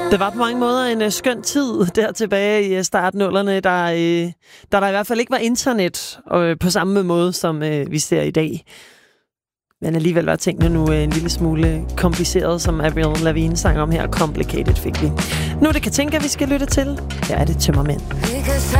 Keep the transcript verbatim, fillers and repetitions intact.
Det var på mange måder en uh, skøn tid der tilbage i uh, startnullerne, der, uh, der der i hvert fald ikke var internet uh, på samme måde, som uh, vi ser i dag. Men alligevel var tingene nu uh, en lille smule kompliceret, som Avril Lavigne sang om her. Complicated fik vi. Nu er det Katinka, vi skal lytte til. Her er det Tømmermænd.